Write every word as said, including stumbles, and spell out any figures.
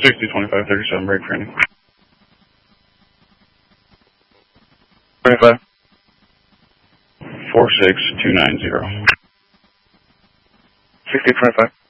sixty, twenty-five, thirty-seven, break for ending. twenty-five. four six two nine zero. sixty, twenty-five.